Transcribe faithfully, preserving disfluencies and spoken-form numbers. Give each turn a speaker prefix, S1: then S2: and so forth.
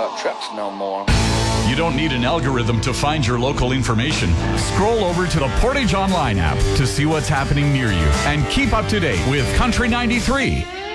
S1: about trucks no more.
S2: You don't need an algorithm to find your local information. Scroll over to the Portage Online app to see what's happening near you and keep up to date with Country ninety-three.